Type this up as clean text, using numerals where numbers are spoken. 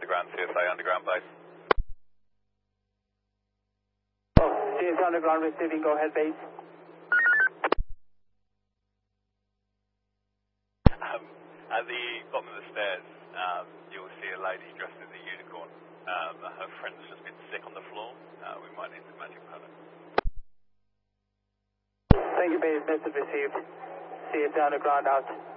underground, CSA underground base. Oh, CSA underground receiving, go ahead base. At the bottom of the stairs, you'll see a lady dressed as a unicorn. Her friend's just been sick on the floor. We might need to magic pad her. Thank you, base. Message received. CSA underground out.